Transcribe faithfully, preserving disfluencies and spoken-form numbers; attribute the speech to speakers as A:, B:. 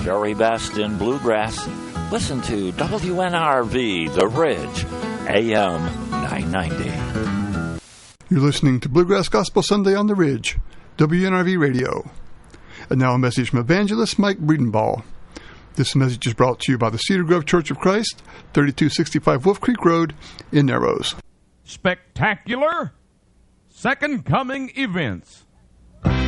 A: very best in bluegrass. Listen to W N R V, The Ridge, A M nine ninety.
B: You're listening to Bluegrass Gospel Sunday on The Ridge, W N R V Radio. And now a message from evangelist Mike Breedenball. This message is brought to you by the Cedar Grove Church of Christ, thirty-two sixty-five Wolf Creek Road in Narrows.
C: Spectacular Second Coming events.